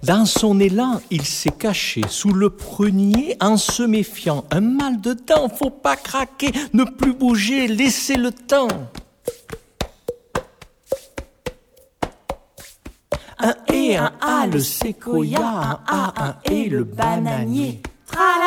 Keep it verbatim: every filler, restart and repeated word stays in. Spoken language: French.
Dans son élan, il s'est caché sous le prunier en se méfiant. Un mal de dents, faut pas craquer, ne plus bouger, laissez le temps. Un et un A, le séquoia, un A, un et le bananier.